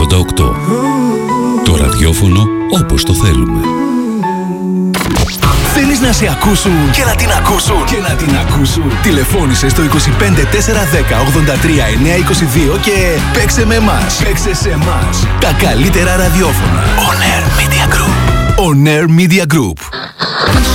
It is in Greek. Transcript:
88. Το ραδιόφωνο όπως το θέλουμε. Θέλεις να σε ακούσουν και να την ακούσουν. Τηλεφώνησε στο 25 410 83 922 και παίξε με εμάς. Παίξε σε εμάς. Τα καλύτερα ραδιόφωνα. On Air Media Group. On Air Media Group.